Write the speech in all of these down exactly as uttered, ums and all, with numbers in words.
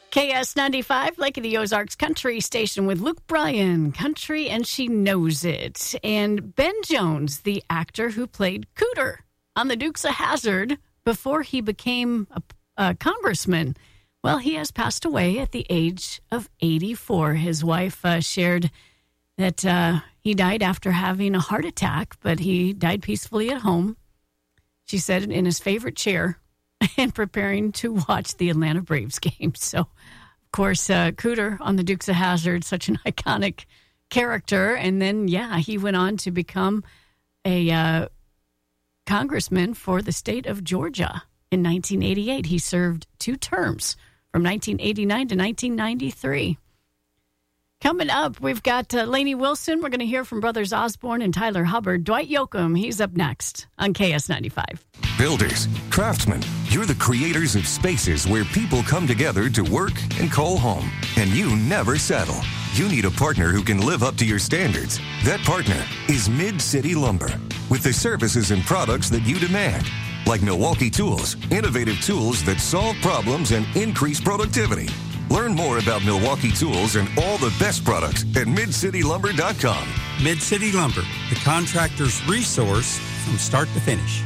K S ninety-five, Lake of the Ozarks Country Station with Luke Bryan, Country and She Knows It. And Ben Jones, the actor who played Cooter on the Dukes of Hazzard before he became a, a congressman. Well, he has passed away at the age of eighty-four. His wife uh, shared that uh, he died after having a heart attack, but he died peacefully at home. She said in his favorite chair and preparing to watch the Atlanta Braves game. So, of course, uh, Cooter on the Dukes of Hazzard, such an iconic character. And then, yeah, he went on to become a uh, congressman for the state of Georgia in nineteen eighty-eight. He served two terms from nineteen eighty-nine to nineteen ninety-three. Coming up, we've got uh, Lainey Wilson. We're going to hear from Brothers Osborne and Tyler Hubbard. Dwight Yoakam, he's up next on K S ninety-five. Builders, craftsmen, you're the creators of spaces where people come together to work and call home. And you never settle. You need a partner who can live up to your standards. That partner is Mid-City Lumber, with the services and products that you demand. Like Milwaukee Tools, innovative tools that solve problems and increase productivity. Learn more about Milwaukee Tools and all the best products at mid city lumber dot com. Mid-City Lumber, the contractor's resource from start to finish.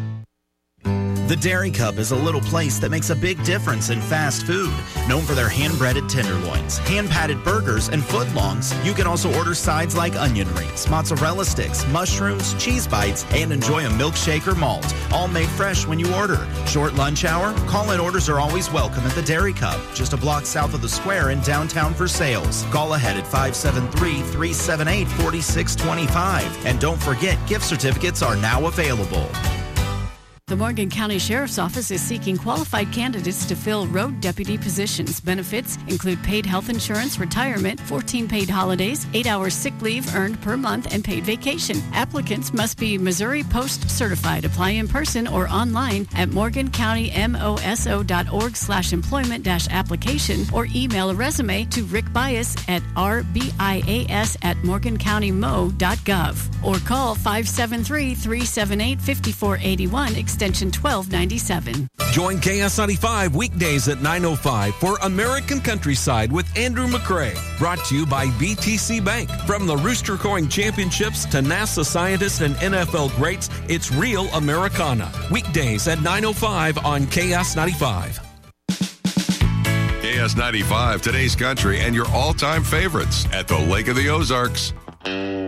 The Dairy Cup is a little place that makes a big difference in fast food. Known for their hand-breaded tenderloins, hand-patted burgers, and footlongs, you can also order sides like onion rings, mozzarella sticks, mushrooms, cheese bites, and enjoy a milkshake or malt, all made fresh when you order. Short lunch hour? Call-in orders are always welcome at the Dairy Cup, just a block south of the square in downtown for sales. Call ahead at five seven three, three seven eight, four six two five. And don't forget, gift certificates are now available. The Morgan County Sheriff's Office is seeking qualified candidates to fill road deputy positions. Benefits include paid health insurance, retirement, fourteen paid holidays, eight hours sick leave earned per month, and paid vacation. Applicants must be Missouri Post certified. Apply in person or online at morgancountymoso.org slash employment dash application or email a resume to Rick Bias at rbias at morgancountymo.gov or call five seven three, three seven eight, five four eight one, extension twelve ninety-seven. Join K S ninety-five weekdays at nine oh five for American Countryside with Andrew McCrae. Brought to you by B T C Bank. From the Rooster Crowing Championships to NASA scientists and N F L greats, it's real Americana. Weekdays at nine oh five on K S ninety-five. K S ninety-five, today's country, and your all-time favorites at the Lake of the Ozarks.